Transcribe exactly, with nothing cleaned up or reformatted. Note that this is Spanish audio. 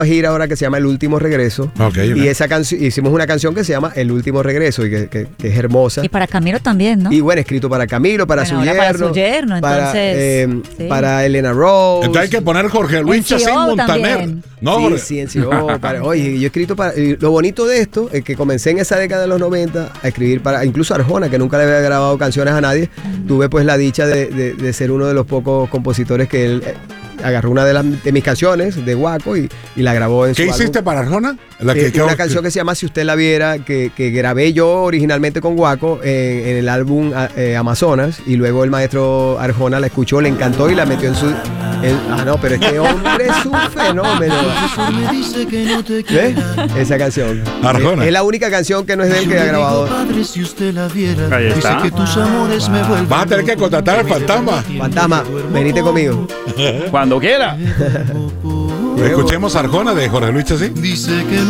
gira ahora que se llama El Último Regreso. Okay, y esa canción hicimos una canción que se llama El Último Regreso y que, que, que es hermosa. Y para Camilo también, ¿no? Y bueno, escrito para Camilo, para bueno, su yerno. Para su yerno, entonces. Para, eh, sí. para Elena Rose. Entonces hay que poner Jorge Luis Chacín Montaner. No, sí, sí, en C O, para, oye, yo he escrito para. Lo bonito de esto es que comencé en esa década de los noventa a escribir para. Incluso Arjona, que nunca le había grabado canciones a nadie. Uh-huh. Tuve pues la dicha de, de, de ser uno de los pocos compositores que él. Eh, agarró una de, las, de mis canciones de Guaco y, y la grabó en su ¿Qué álbum. hiciste para Arjona? La que, eh, una canción que se llama Si Usted La Viera, que, que grabé yo originalmente con Guaco en, en el álbum eh, Amazonas, y luego el maestro Arjona la escuchó, le encantó y la metió en su... En, ah, no, pero este hombre es un fenómeno. ¿Ves? Esa canción. Arjona. Es, es la única canción que no es de él que ha grabado. Ahí está. Vas a tener que contratar al Fantasma. Fantasma, venite conmigo. Cuando quiera. Escuchemos Arjona de Jorge Luis Chacín. Dice que